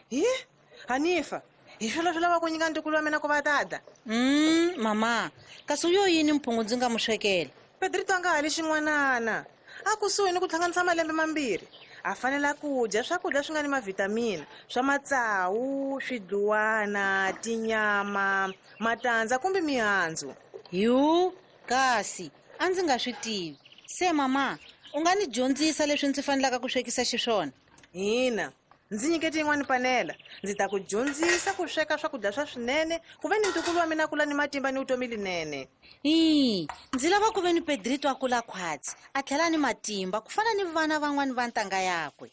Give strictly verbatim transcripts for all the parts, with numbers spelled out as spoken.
Hi, Hanifa, hi swilo swi lava ku nyika ntukulu wa mina ku va tata. Mm, mama, kasi uyo yini mphungu ndzi nga mu swekela? Pedrito a nga hali xin'wanana. A kusuhi ni ku tlhanganisa malembe mambirhi. A fanela ku dya swakudya swi nga ni mavitamini swa matsawu, swidluwana, tinyama, matandza kumbe mihandzu. Yu, kasi a ndzi nga swi tivi. Se mama, u nga ni dyondzisa leswi ndzi fanelaka ku swekisa xiswona? Hina, ndzi nyikete yin'wani panela. Ndzi ta ku dyondzisa ku sweka swakudya swa swinene ku ve ni ntukulu wa mina kula ni matimba ni vutomi linene. Hi, ndzi lava ku ve ni Pedrito a kula khwatsi, a tlhela ni matimba ku fana ni vana van'wani va ntanga yakwe.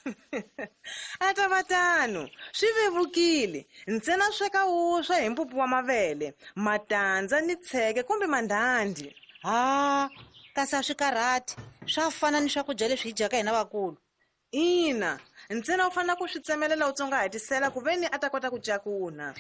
A ta va tano, swi vevukile. Ntsena sweka wuswa hi mpupu wa mavele, matandza ni tsheke kumbe mandhandhi. Ha, kasi a swi karhati. Swa fana ni swakudya leswi hi dyaka hina vakulu. Ina, ntsena u fanele ku swi tsemelela u tsongahatisela ku ve ni a ta kota ku cakuna.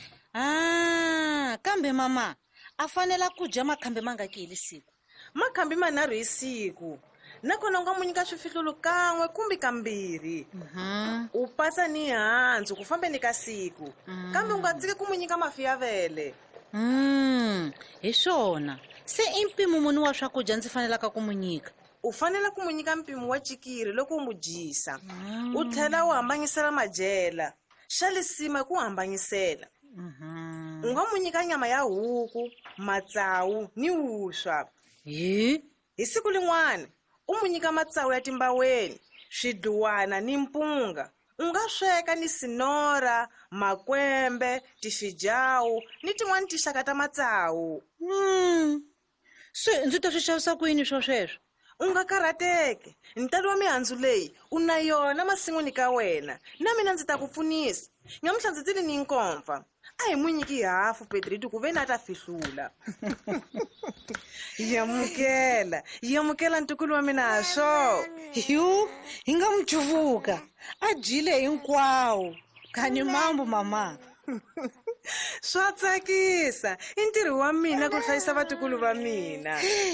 Ah, kambe mama, a fanela ku dya makhambi mangaki hi siku? Makhambi manharhu hi siku. Nakona u nga mu nyika swifihlulu kan'we kumbe kambirhi. U pasa ni handzu ku fambeni ka siku. Kambe u nga tsiki ku mu nyika mafi ya vele. Mm, hi swona. Se i mpimo muni wa swakudya ndzi fanelaka ku mu nyika? U fanele ku mu nyika mpimo wa chikiri loko u mu dyisa. U tlhela u hambanyisela madyela. Xa lisima ku hambanyisela. U nga mu nyika nyama ya huku, matsawu ni wuswa. Hi? Hi siku lin'wana, u mu nyika matsawu ya timbaweni, swidluwana ni mpunga. U nga sweka ni sinora, makwembe, tifijawu ni tin'wani tinxaka ta matsawu. Mm. Se ndzi ta swi xavisa ku yini swo sweswo? U nga karhateki. Ntalo wa mihandzu leyi u na yona masin'wini ka wena. Na mina ndzi ta ku pfunisa. Nyamuhla ndzi tile ni nkomfa. A hi mu nyiki hafu Pedrito ku ve ni a ta fihlula. Yamukela, yamukela ntukulu wa mina ha swo. Yu, hi nga mu chuvuka. A dyile hinkwawo. Kani mambo mama. Swa tsakisa. I ntirho wa mina ku hlayisa vatukulu va mina.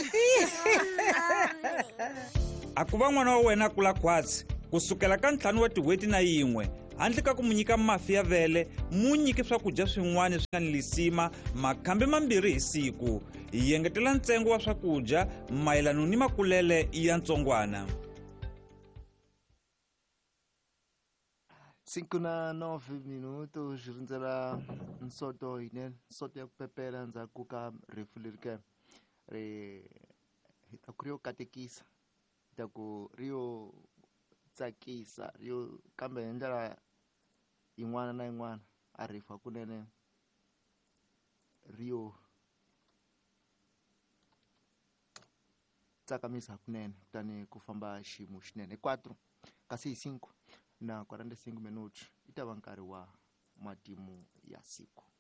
A ku va n'wana wa wena kula khwatsi kusukela ka ntlhanu wa tin'hweti na yin'we handle ka ku mu nyika mafi ya vele mu nyiki swakudya swin'wana swi nga ni lisima makhambi mambirhi hi siku. Hi yengetela ntsengo wa swakudya mayelana ni makulele ya ntsongwana. cinco na nove minutos rindzela nsoto yinene nsoto ya ku pepela ndzhaku ka rifu leri ke ri hi ta ku ri yo katekisa hi ta ku ri yo tsakisa ri yo kambe hi ndlela yin'wana na yin'wana a rifa kunene ri yo tsakamisa kunene kutani ku famba xiyimo xinene quatro kasi hi cinco na quarenta e cinco minutos i ta va nkarhi wa matimu ya siku.